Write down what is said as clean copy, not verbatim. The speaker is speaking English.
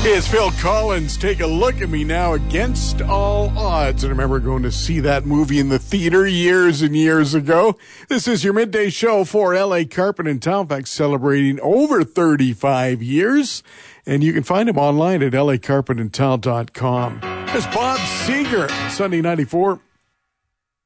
It's Phil Collins. Take a look at me now, Against All Odds. And I remember going to see that movie in the theater years and years ago. This is your midday show for LA Carpet and Tile. In fact, celebrating over 35 years. And you can find him online at lacarpetandtile.com. It's Bob Seger, Sunday 94.